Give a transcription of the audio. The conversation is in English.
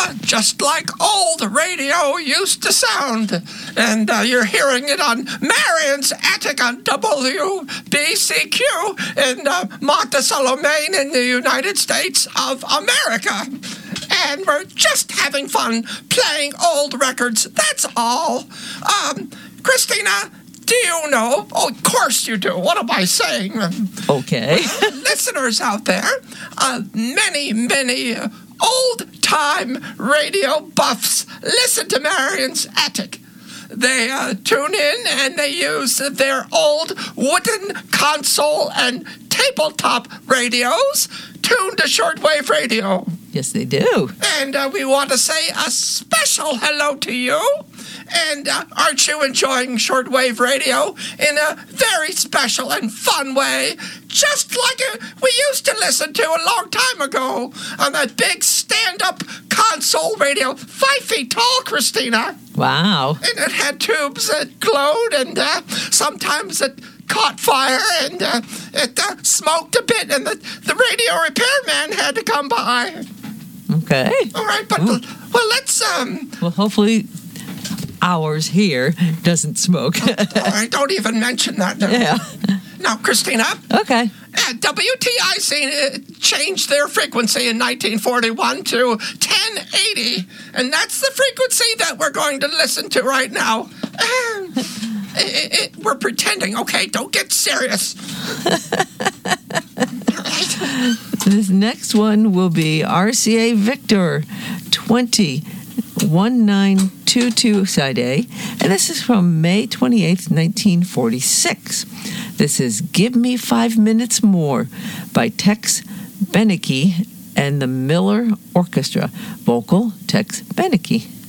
just like old radio used to sound. And you're hearing it on Marion's Attic on WBCQ in Monticello, Maine in the United States of America. And we're just having fun playing old records, that's all. Christina, do you know? Oh, of course you do. What am I saying? Okay. Listeners out there, many old-time radio buffs listen to Marion's Attic. They tune in and they use their old wooden console and tabletop radios tuned to shortwave radio. Yes, they do. And we want to say a special hello to you. And aren't you enjoying shortwave radio in a very special and fun way? Just like we used to listen to a long time ago on that big stand-up console radio, 5 feet tall, Christina. Wow. And it had tubes that glowed, and sometimes it caught fire, and it smoked a bit, and the radio repairman had to come by. Okay. All right, but, well, let's... Well, hopefully ours here doesn't smoke. All right, don't even mention that now. Yeah. Now, Christina. Okay. WTIC changed their frequency in 1941 to 1080, and that's the frequency that we're going to listen to right now. We're pretending, okay? Don't get serious. This next one will be RCA Victor 201922 side A, and this is from May 28th, 1946. This is Give Me 5 Minutes More by Tex Beneke and the Miller Orchestra. Vocal, Tex Beneke.